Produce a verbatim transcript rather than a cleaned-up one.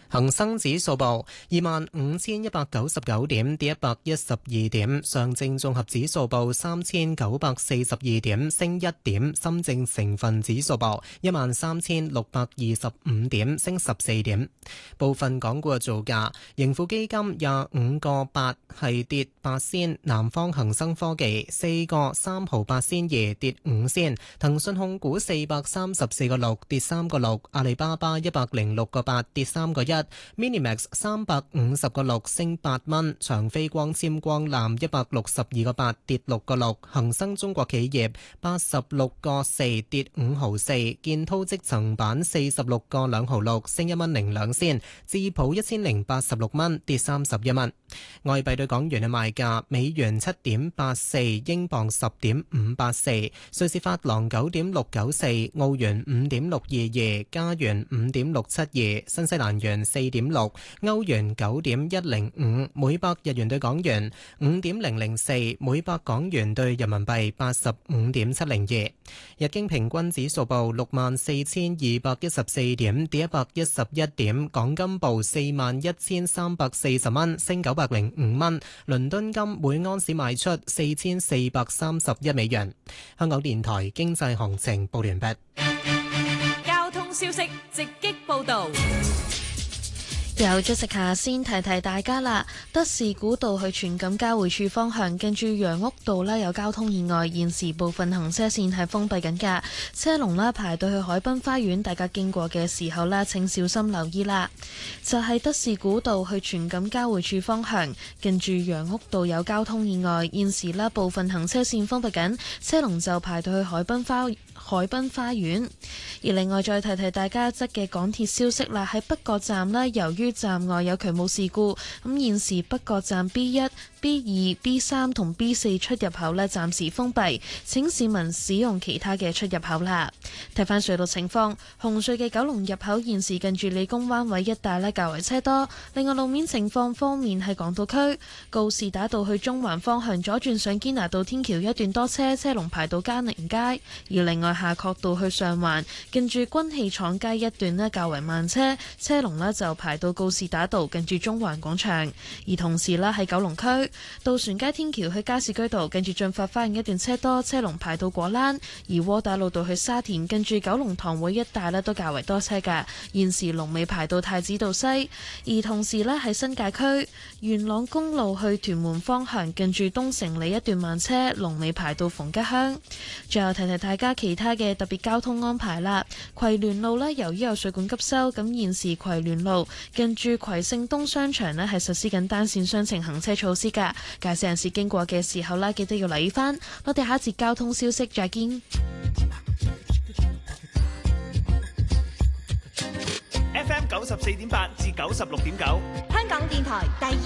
恒生指數報二萬五千一百九十九點，跌一百一十二點。上證綜合指數報三千九百四十二點，升一點。深證成分指數報一萬三千六百二十五點，升十四點。部分港股嘅造價：盈富基金廿五個八係跌八仙，南方恒生科技四個三毫八仙二跌五仙，騰訊控股四百三十四個六跌三個六，阿里巴巴一百零六個八跌三個一。Minimax 三百五十個六升八蚊，長飛光纖光纜一百六十二個八跌六個六，恒生中國企業八十六個四跌五毫四，建滔積層板四十六個兩毫六升一蚊零兩仙，智普一千零八十六蚊跌三十一蚊。外幣對港元嘅賣價：美元七點八四，英鎊十點五八四，瑞士法郎九點六九四，澳元五點六二二，加元五點六七二，新西蘭元四點六，歐元九點一零五，每百日元對港元五點零零四，每百港元對人民幣八十五點七零二。日經平均指數報六萬四千二百一十四點，跌一百一十一點。港金報四萬一千三百四十蚊，升九百零五蚊。倫敦金每安士賣出四千四百三十一美元。香港電台經濟行情報完畢。 交通消息直擊報道。 有咗食下先提提大家啦，德士古道去荃錦交匯處方向，跟住楊屋道呢有交通意外，現時部分行車線係封閉緊㗎，車龍啦排到去海濱花園，大家經過嘅時候呢請小心留意啦。就係德士古道去荃錦交匯處方向，跟住楊屋道有交通意外，現時啦部分行車線封閉緊，車龍就排到去海濱花海濱花園。而另外再提提大家則嘅港鐵消息啦，喺北角站呢，由於站外有渠務事故，咁現時北角站 B 一、B 二、B 三同 B 四出入口呢暫時封閉，請市民使用其他嘅出入口啦。睇返隧道情況，紅隧嘅九龍入口現時近住理工灣位一帶呢較為車多。另外路面情況方面，喺港島區告士打道去中環方向左轉上堅拿道天橋一段多車，車龍排到嘉寧街。而另外夏慤道去上環近住軍器廠街一段呢較為慢車，車龍呢就排到告士打道近住中環廣場。而同時呢喺九龍區渡船街天橋去加士居道近住駿發花園一段車多，車龍排到果欄。而窩打老道去沙田近住九龍塘會一帶呢都較為多車㗎，現時龍尾排到太子道西。而同時呢喺新界區元朗公路去屯門方向近住東城里一段慢車，龍尾排到逢吉鄉。最後提提大家其他嘅特別交通安排啦。葵聯路呢由於有水管急修，咁現時葵聯路近住葵盛東商場呢係實施緊單線雙程行車措施㗎，駕駛人士經過嘅時候呢記得要留意返。我哋下一節交通消息再見。 F M 九十四點八至九十六點九， 香港電台第二